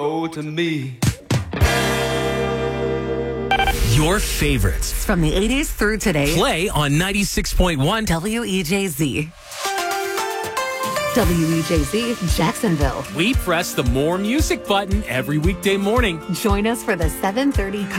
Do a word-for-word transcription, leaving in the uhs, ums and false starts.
Oh, to me. Your favorites from the eighties through today. Play on ninety-six point one W E J Z. W E J Z, Jacksonville. We press the More Music button every weekday morning. Join us for the seven thirty